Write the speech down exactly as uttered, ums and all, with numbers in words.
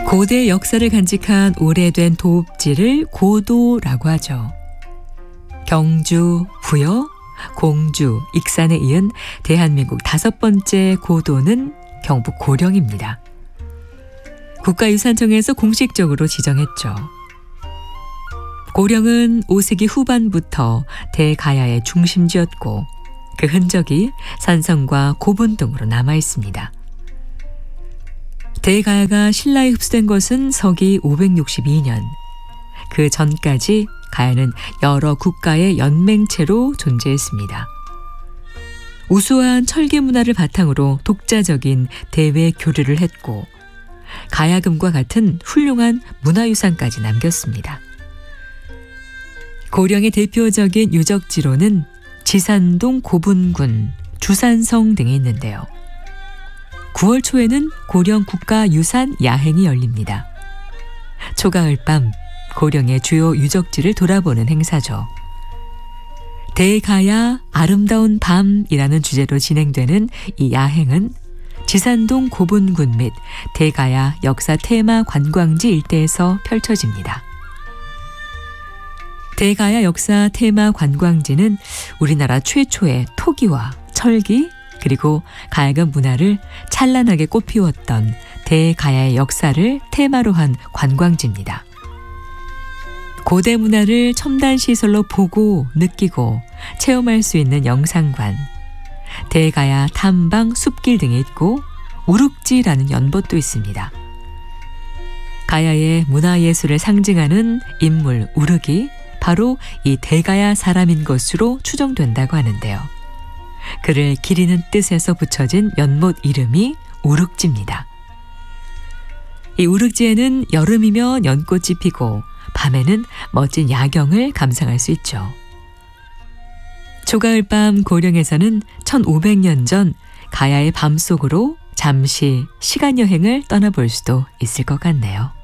고대 역사를 간직한 오래된 도읍지를 고도라고 하죠. 경주, 부여, 공주, 익산에 이은 대한민국 다섯 번째 고도는 경북 고령입니다. 국가유산청에서 공식적으로 지정했죠. 고령은 오 세기 후반부터 대가야의 중심지였고 그 흔적이 산성과 고분 등으로 남아 있습니다. 대가야가 신라에 흡수된 것은 서기 오백육십이 년. 그 전까지 가야는 여러 국가의 연맹체로 존재했습니다. 우수한 철기 문화를 바탕으로 독자적인 대외 교류를 했고 가야금과 같은 훌륭한 문화유산까지 남겼습니다. 고령의 대표적인 유적지로는 지산동 고분군, 주산성 등이 있는데요. 구월 초에는 고령 국가유산 야행이 열립니다. 초가을 밤 고령의 주요 유적지를 돌아보는 행사죠. 대가야 아름다운 밤이라는 주제로 진행되는 이 야행은 지산동 고분군 및 대가야 역사 테마 관광지 일대에서 펼쳐집니다. 대가야 역사 테마 관광지는 우리나라 최초의 토기와 철기 그리고 가야금 문화를 찬란하게 꽃피웠던 대가야의 역사를 테마로 한 관광지입니다. 고대 문화를 첨단 시설로 보고 느끼고 체험할 수 있는 영상관, 대가야 탐방 숲길 등이 있고 우륵지라는 연못도 있습니다. 가야의 문화예술을 상징하는 인물 우륵이 바로 이 대가야 사람인 것으로 추정된다고 하는데요. 그를 기리는 뜻에서 붙여진 연못 이름이 우륵지입니다. 이 우륵지에는 여름이면 연꽃이 피고 밤에는 멋진 야경을 감상할 수 있죠. 초가을 밤 고령에서는 천오백 년 전 가야의 밤속으로 잠시 시간여행을 떠나볼 수도 있을 것 같네요.